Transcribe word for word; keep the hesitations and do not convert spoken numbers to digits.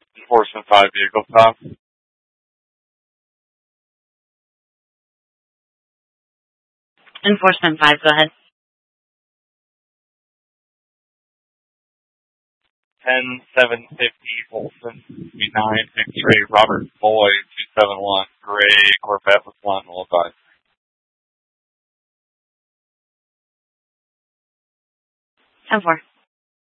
Enforcement five vehicle stop. Enforcement five, go ahead. ten seven fifty Olson, nine fifty-three Robert Boyd, two seven one Gray Corvette with one will advise. ten four.